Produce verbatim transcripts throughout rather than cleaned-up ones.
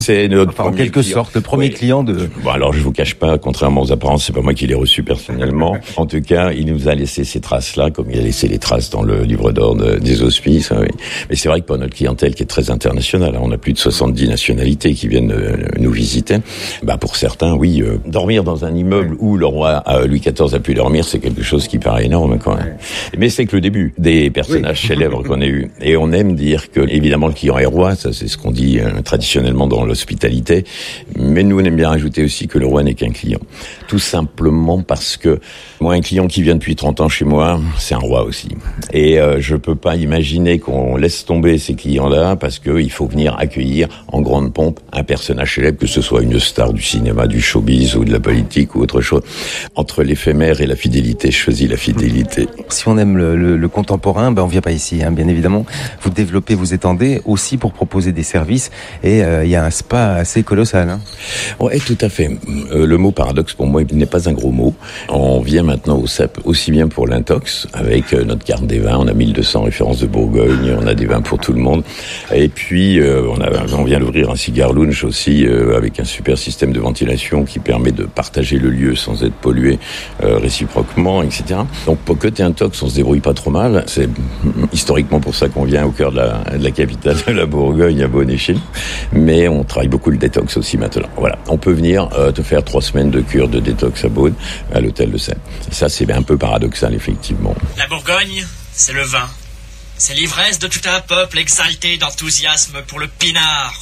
C'est notre enfin, en quelque client. sorte, le premier oui. client de... Bon, alors, je vous cache pas, contrairement aux apparences, c'est pas moi qui l'ai reçu personnellement. En tout cas, il nous a laissé ces traces-là, comme il a laissé les traces dans le livre d'or de, des hospices. Oui. Mais c'est vrai que pour notre clientèle qui est très internationale, on a plus de soixante-dix nationalités qui viennent euh, nous visiter. Bah, pour certains, oui, euh, dormir dans un immeuble où le roi euh, Louis quatorze a pu dormir, c'est quelque chose qui paraît énorme, quand même. Mais c'est que le début des personnages oui. célèbres qu'on a eus. Et on aime dire que, évidemment, le client est roi, ça c'est ce qu'on dit euh, traditionnellement dans l'hospitalité. Mais nous, on aime bien rajouter aussi que le roi n'est qu'un client. Tout simplement parce que moi, un client qui vient depuis trente ans chez moi, c'est un roi aussi. Et euh, je peux pas imaginer qu'on laisse tomber ces clients-là parce que il faut venir accueillir en grande pompe un personnage célèbre, que ce soit une star du cinéma, du showbiz ou de la politique ou autre chose. Entre l'éphémère et la fidélité, je choisis la fidélité. Si on aime le, le, le contemporain, ben on vient pas ici, hein, bien évidemment. Vous développez, vous étendez aussi pour proposer des services. Et il euh, y a un spa assez colossal. Hein. Oui, tout à fait. Euh, le mot paradoxe, pour moi, il n'est pas un gros mot. On vient maintenant au C E P aussi bien pour l'intox, avec euh, notre carte des vins. On a mille deux cents références de Bourgogne, on a des vins pour tout le monde. Et puis, euh, on, a, on vient d'ouvrir un cigar lounge aussi, euh, avec un super système de ventilation qui permet de partager le lieu sans être pollué euh, réciproquement, et cetera. Donc, pour côté intox, on se débrouille pas trop mal. C'est historiquement pour ça qu'on vient au cœur de la, de la capitale de la Bourgogne, à Beaune-et-Chine. Mais on travaille beaucoup le détox aussi maintenant. Voilà, on peut venir euh, te faire trois semaines de cure de détox à Beaune, à l'hôtel de Seine. Ça, c'est un peu paradoxal, effectivement. La Bourgogne, c'est le vin. C'est l'ivresse de tout un peuple exalté d'enthousiasme pour le pinard.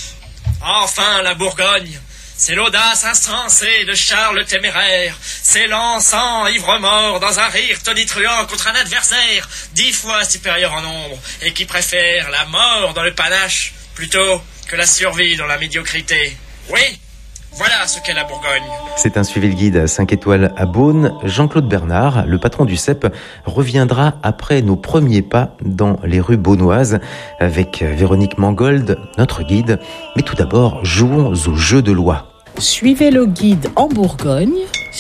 Enfin, la Bourgogne, c'est l'audace insensée de Charles le Téméraire. C'est l'encens ivre-mort dans un rire tonitruant contre un adversaire dix fois supérieur en nombre et qui préfère la mort dans le panache plutôt que la survie dans la médiocrité. Oui, voilà ce qu'est la Bourgogne. C'est un Suivez le Guide cinq étoiles à Beaune. Jean-Claude Bernard, le patron du C E P, reviendra après nos premiers pas dans les rues beaunoises avec Véronique Mangold, notre guide. Mais tout d'abord, jouons au jeu de loi. Suivez le guide en Bourgogne